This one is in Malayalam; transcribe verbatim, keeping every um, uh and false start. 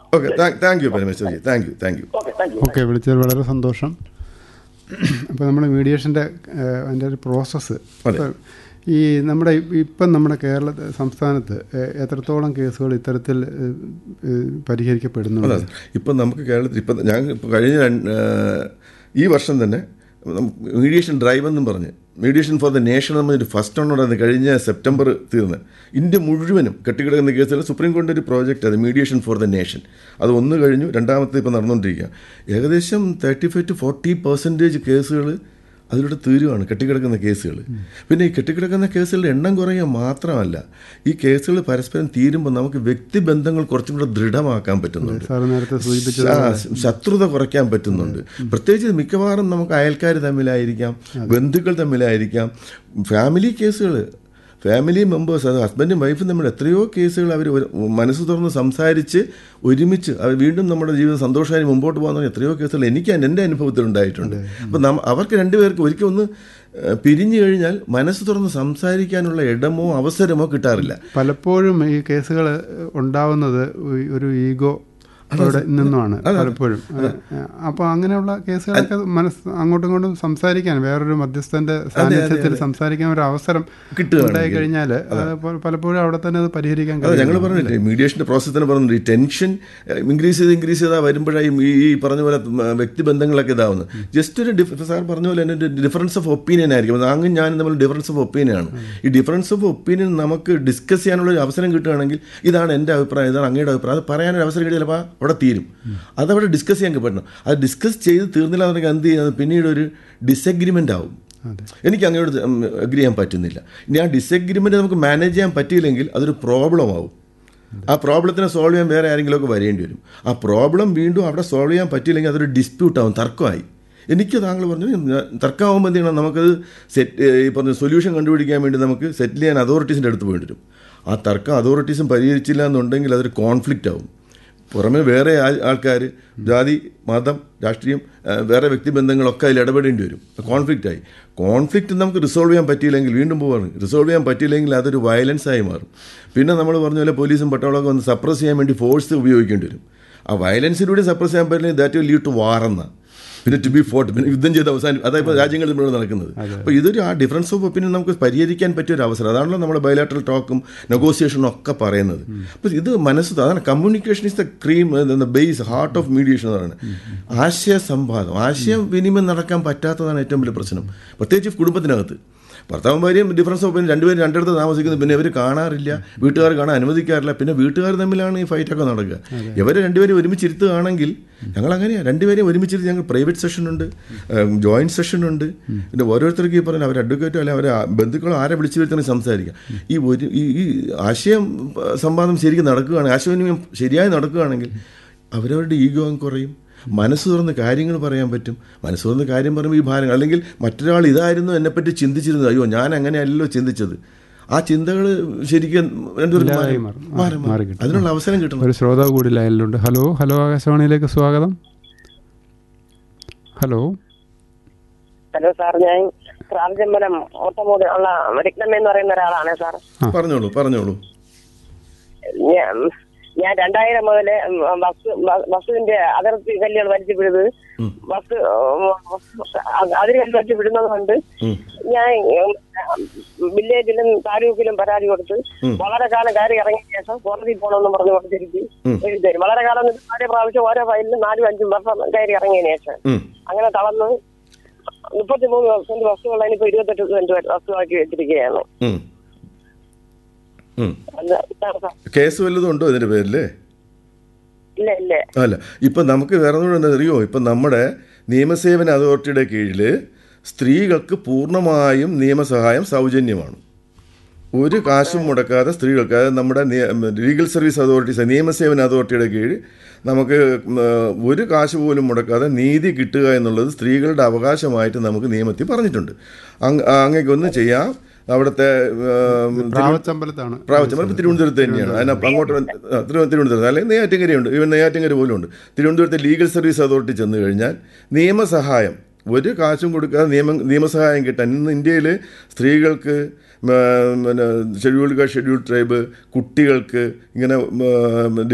Okay, thank you പരമേശ്വരജി, thank you thank you okay, വിളിച്ചത് വളരെ സന്തോഷം. അപ്പോൾ നമ്മൾ മീഡിയേഷൻ്റെ അതിൻ്റെ ഒരു പ്രോസസ്സ്, ഈ നമ്മുടെ ഇപ്പം നമ്മുടെ കേരള സംസ്ഥാനത്ത് എത്രത്തോളം കേസുകൾ ഇത്തരത്തിൽ പരിഹരിക്കപ്പെടുന്നു? ഇപ്പം നമുക്ക് കേരളത്തിൽ ഇപ്പം ഞാൻ ഇപ്പോൾ കഴിഞ്ഞ ഈ വർഷം തന്നെ മീഡിയേഷൻ ഡ്രൈവ് എന്നും പറഞ്ഞ് മീഡിയേഷൻ ഫോർ ദ നേഷൻ എന്നൊരു ഫസ്റ്റ് ഓണറാണ് കഴിഞ്ഞ സെപ്റ്റംബർ തീർന്ന് ഇന്ത്യ മുഴുവനും കെട്ടിക്കിടക്കുന്ന കേസുകൾ സുപ്രീം കോടതി ഒരു പ്രോജക്റ്റ്, അത് മീഡിയേഷൻ ഫോർ ദ നേഷൻ. അത് ഒന്ന് കഴിഞ്ഞു, രണ്ടാമത്തെ ഇപ്പോൾ നടന്നുകൊണ്ടിരിക്കുക. ഏകദേശം thirty five to forty percentage കേസുകൾ അതിലൂടെ തീരുവാണ്, കെട്ടിക്കിടക്കുന്ന കേസുകൾ. പിന്നെ ഈ കെട്ടിക്കിടക്കുന്ന കേസുകളുടെ എണ്ണം കുറയുക മാത്രമല്ല, ഈ കേസുകൾ പരസ്പരം തീരുമ്പോൾ നമുക്ക് വ്യക്തിബന്ധങ്ങൾ കുറച്ചും കൂടെ ദൃഢമാക്കാൻ പറ്റുന്നുണ്ട്, ശത്രുത കുറയ്ക്കാൻ പറ്റുന്നുണ്ട്. പ്രത്യേകിച്ച് മിക്കവാറും നമുക്ക് അയൽക്കാർ തമ്മിലായിരിക്കാം, ബന്ധുക്കൾ തമ്മിലായിരിക്കാം, ഫാമിലി കേസുകൾ, ഫാമിലി മെമ്പേഴ്സ്, അത് ഹസ്ബൻഡും വൈഫും തമ്മിൽ എത്രയോ കേസുകൾ അവർ മനസ്സ് തുറന്ന് സംസാരിച്ച് ഒരുമിച്ച് അവർ വീണ്ടും നമ്മുടെ ജീവിതം സന്തോഷമായി മുമ്പോട്ട് പോകുന്ന എത്രയോ കേസുകൾ എനിക്ക് എൻ്റെ അനുഭവത്തിൽ ഉണ്ടായിട്ടുണ്ട്. അപ്പം നം അവർക്ക് രണ്ടുപേർക്ക് ഒരിക്കലും ഒന്ന് പിരിഞ്ഞു കഴിഞ്ഞാൽ മനസ്സ് തുറന്ന് സംസാരിക്കാനുള്ള ഇടമോ അവസരമോ കിട്ടാറില്ല. പലപ്പോഴും ഈ കേസുകൾ ഉണ്ടാവുന്നത് ഒരു ഈഗോ അവിടെ നിന്നുമാണ് പലപ്പോഴും. അപ്പോൾ അങ്ങനെയുള്ള കേസുകളൊക്കെ മനസ്സ് അങ്ങോട്ടും ഇങ്ങോട്ടും സംസാരിക്കാൻ, വേറൊരു മധ്യസ്ഥന്റെ സാന്നിധ്യത്തിൽ സംസാരിക്കാൻ ഒരു അവസരം ഉണ്ടായി കഴിഞ്ഞാൽ പലപ്പോഴും അവിടെ തന്നെ അത് പരിഹരിക്കാൻ കഴിയും. ഞങ്ങൾ പറഞ്ഞില്ലേ, മീഡിയേഷൻ്റെ പ്രോസസ് തന്നെ പറഞ്ഞില്ല, ഈ ടെൻഷൻ ഇൻക്രീസ് ചെയ്ത് ഇൻക്രീസ് ചെയ്താൽ വരുമ്പോഴായി ഈ പറഞ്ഞ പോലെ വ്യക്തിബന്ധങ്ങളൊക്കെ ഇതാവുന്നത്. ജസ്റ്റ് ഒരു ഡിഫ് സാർ പറഞ്ഞ പോലെ തന്നെ ഡിഫറൻസ് ഓഫ് ഒപ്പീനിയൻ ആയിരിക്കും. അങ്ങ് ഞാൻ നമ്മൾ ഡിഫറൻസ് ഓഫ് ഒപ്പീനിയനാണ്. ഈ ഡിഫറൻസ് ഓഫ് ഒപ്പീനിയൻ നമുക്ക് ഡിസ്കസ് ചെയ്യാനുള്ള ഒരു അവസരം കിട്ടുകയാണെങ്കിൽ, ഇതാണ് എൻ്റെ അഭിപ്രായം, ഇതാണ് അങ്ങയുടെ അഭിപ്രായം, അത് പറയാനൊരു അവസരം കിട്ടിയാൽ ചിലപ്പോൾ അവിടെ തീരും. അതവിടെ ഡിസ്കസ് ചെയ്യാൻ പറ്റണം. അത് ഡിസ്കസ് ചെയ്ത് തീർന്നില്ല എന്നുണ്ടെങ്കിൽ എന്ത് ചെയ്യുന്നത്, പിന്നീട് ഒരു ഡിസഗ്രിമെൻ്റ് ആവും. എനിക്ക് അങ്ങോട്ട് അഗ്രി ചെയ്യാൻ പറ്റുന്നില്ല. ഇനി ആ ഡിസഗ്രിമെൻ്റ് നമുക്ക് മാനേജ് ചെയ്യാൻ പറ്റിയില്ലെങ്കിൽ അതൊരു പ്രോബ്ലം ആവും. ആ പ്രോബ്ലത്തിനെ സോൾവ് ചെയ്യാൻ വേറെ ആരെങ്കിലുമൊക്കെ വരേണ്ടി വരും. ആ പ്രോബ്ലം വീണ്ടും അവിടെ സോൾവ് ചെയ്യാൻ പറ്റിയില്ലെങ്കിൽ അതൊരു ഡിസ്പ്യൂട്ട് ആവും, തർക്കമായി. എനിക്ക് താങ്കൾ പറഞ്ഞു തർക്കമാകുമ്പോൾ എന്ത് ചെയ്യണം, നമുക്കത് സെറ്റ് ഈ പറഞ്ഞ സൊല്യൂഷൻ കണ്ടുപിടിക്കാൻ വേണ്ടി നമുക്ക് സെറ്റിൽ ചെയ്യാൻ അതോറിറ്റീസിൻ്റെ അടുത്ത് പോയിട്ട് വരും. ആ തർക്കം അതോറിറ്റീസും പരിഹരിച്ചില്ല എന്നുണ്ടെങ്കിൽ അതൊരു കോൺഫ്ലിക്റ്റ് ആവും. പുറമെ വേറെ ആൾക്കാർ, ജാതി, മതം, രാഷ്ട്രീയം, വേറെ വ്യക്തിബന്ധങ്ങളൊക്കെ അതിൽ ഇടപെടേണ്ടി വരും. കോൺഫ്ലിക്റ്റ് ആയി. കോൺഫ്ലിക്റ്റ് നമുക്ക് റിസോൾവ് ചെയ്യാൻ പറ്റിയില്ലെങ്കിൽ വീണ്ടും പോവാണ്. റിസോൾവ് ചെയ്യാൻ പറ്റിയില്ലെങ്കിൽ അതൊരു വയലൻസായി മാറും. പിന്നെ നമ്മൾ പറഞ്ഞ പോലെ പോലീസും പട്ടാളമൊക്കെ വന്ന് സപ്രസ് ചെയ്യാൻ വേണ്ടി ഫോഴ്സ് ഉപയോഗിക്കേണ്ടി വരും. ആ വയലൻസിലൂടെ സപ്രസ് ചെയ്യാൻ പറ്റില്ലെങ്കിൽ ദാറ്റ് വിൽ ലീഡ് ടു വാർ എന്ന, പിന്നെ ടു ബി ഫോർട്ട്, പിന്നെ യുദ്ധം ചെയ്ത് അവസാനം, അതായത് രാജ്യങ്ങളിൽ ഇവിടെ നടക്കുന്നത്. അപ്പോൾ ഇതൊരു ആ ഡിഫറൻസ് ഓഫ് ഒപ്പീനിയൻ നമുക്ക് പരിഹരിക്കാൻ പറ്റിയൊരു അവസരം. അതാണല്ലോ നമ്മുടെ ബയലാട്രൽ ടോക്കും നെഗോസിയേഷനും ഒക്കെ പറയുന്നത്. അപ്പോൾ ഇത് മനസ്സ്, അതാണ് communication is the cream, base, heart of mediation എന്ന് പറയുന്നത്. ആശയ സംവാദം, ആശയവിനിമയം നടക്കാൻ പറ്റാത്തതാണ് ഏറ്റവും വലിയ പ്രശ്നം, പ്രത്യേകിച്ച് കുടുംബത്തിനകത്ത്. ഭർത്താവും ഭാര്യയും ഡിഫറൻസ് ഓഫ് ഒപ്പീനിയൻ രണ്ടുപേരും രണ്ടിടത്ത് താമസിക്കുന്നത്, പിന്നെ ഇവർ കാണാറില്ല, വീട്ടുകാർ കാണാൻ അനുവദിക്കാറില്ല, പിന്നെ വീട്ടുകാർ തമ്മിലാണ് ഈ ഫൈറ്റൊക്കെ നടക്കുക. ഇവർ രണ്ടുപേരും ഒരുമിച്ചിരുത്തുകയാണെങ്കിൽ, ഞങ്ങൾ അങ്ങനെയാണ്, രണ്ടുപേരെയും ഒരുമിച്ചിരുത്തി ഞങ്ങൾ പ്രൈവറ്റ് സെഷനുണ്ട്, ജോയിൻറ്റ് സെഷനുണ്ട്. പിന്നെ ഓരോരുത്തർക്ക് ഈ പറഞ്ഞാൽ അവർ അഡ്വക്കേറ്റോ അല്ലെങ്കിൽ അവരെ ബന്ധുക്കളോ ആരെ വിളിച്ചു വരുത്തണം സംസാരിക്കുക. ഈ ഒരു ഈ ആശയം സംവാദം ശരിക്കും നടക്കുകയാണെങ്കിൽ, ആശയവിനിമയം ശരിയായി നടക്കുകയാണെങ്കിൽ അവരവരുടെ ഈഗോ കുറയും, മനസ്സ് തുറന്ന് കാര്യങ്ങൾ പറയാൻ പറ്റും. മനസ്സ് തുറന്ന് കാര്യം പറയുമ്പോൾ ഈ ഭാരങ്ങൾ, അല്ലെങ്കിൽ മറ്റൊരാൾ ഇതായിരുന്നു എന്നെപ്പറ്റി ചിന്തിച്ചിരുന്നത്, അയ്യോ ഞാൻ അങ്ങനെയല്ലല്ലോ ചിന്തിച്ചത്, ആ ചിന്തകൾ ശരിക്കും അതിനുള്ള അവസരം കിട്ടും. ഒരു ശ്രോതാവ് കൂടി ലൈനിലുണ്ട്. ഹലോ ഹലോ ആകാശവാണിയിലേക്ക് സ്വാഗതം. ഹലോ ഹലോ സാർ, ഞാൻ പ്രാർജമ്പലം ഓട്ടമൂടി ഉള്ള രത്നമ്മ എന്ന് പറയുന്ന ഒരാളാണ് സാർ. പറഞ്ഞോളൂ പറഞ്ഞോളൂ. ഞാൻ രണ്ടായിരം മുതല് ബസ് ബസ്സിന്റെ അതിർത്തി കല്ലുകൾ വലിച്ചു വിടുന്നത്, ബസ് അതിര് കല്ല് വലിച്ചു വിടുന്നത് കൊണ്ട് ഞാൻ വില്ലേജിലും താലൂക്കിലും പരാതി കൊടുത്ത് വളരെ കാലം കയറി ഇറങ്ങിയ ശേഷം കോടതി പോകണമെന്ന് പറഞ്ഞു കൊടുത്തിരിക്കും എഴുതി തരും. വളരെ കാലം ഓരോ പ്രാവശ്യം ഓരോ ഫയലിലും നാലും അഞ്ചും വർഷം കയറി ഇറങ്ങിയതിനു ശേഷം അങ്ങനെ തളർന്ന് മുപ്പത്തിമൂന്ന് സെന്റ് ബസ്സുകളാണ് ഇപ്പൊ ഇരുപത്തെട്ട് സെന്റ് ബസ്സുമാക്കി വെച്ചിരിക്കുകയാണ്. കേസ് വല്ലതും ഉണ്ടോ ഇതിന്റെ പേരില്? ഇല്ല ഇല്ല. അല്ല, ഇപ്പം നമുക്ക് വേറെ എന്താ അറിയോ, ഇപ്പം നമ്മുടെ നിയമസേവന അതോറിറ്റിയുടെ കീഴിൽ സ്ത്രീകൾക്ക് പൂർണ്ണമായും നിയമസഹായം സൗജന്യമാണ്. ഒരു കാശും മുടക്കാതെ സ്ത്രീകൾക്ക്, അതായത് നമ്മുടെ ലീഗൽ സർവീസ് അതോറിറ്റീസ്, നിയമസേവന അതോറിറ്റിയുടെ കീഴിൽ നമുക്ക് ഒരു കാശ് പോലും മുടക്കാതെ നീതി കിട്ടുക എന്നുള്ളത് സ്ത്രീകളുടെ അവകാശമായിട്ട് നമുക്ക് നിയമത്തിൽ പറഞ്ഞിട്ടുണ്ട്. അങ്ങേക്കൊന്ന് ചെയ്യാം. അവിടുത്തെ പ്രാവച്ചമ്പലത്താണ്, പ്രാവച്ചമ്പലം തിരുവനന്തപുരത്ത് തന്നെയാണ്. അതിനപ്പം അങ്ങോട്ട് തിരുവനന്തപുരത്ത് അല്ലെങ്കിൽ നെയ്യാറ്റിൻകരയുണ്ട്, ഇവൻ നെയ്യാറ്റിൻകര പോലും ഉണ്ട്. തിരുവനന്തപുരത്തെ ലീഗൽ സർവീസ് അതോറിറ്റി ചെന്ന് കഴിഞ്ഞാൽ നിയമസഹായം ഒരു കാശും കൊടുക്കാതെ നിയമ നിയമസഹായം കിട്ടാൻ ഇന്ന് ഇന്ത്യയിൽ സ്ത്രീകൾക്ക്, പിന്നെ ഷെഡ്യൂൾഡ് കാസ്റ്റ്, ഷെഡ്യൂൾഡ് ട്രൈബ്, കുട്ടികൾക്ക്, ഇങ്ങനെ